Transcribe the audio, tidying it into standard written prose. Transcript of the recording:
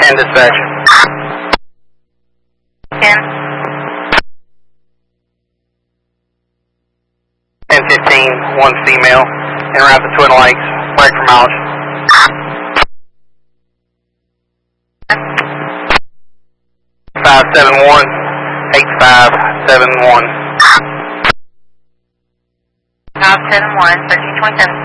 10 dispatch. 10. 10-15, one female, en route to Twin Lakes, flag for mileage. 571, 8571. 571, 1327.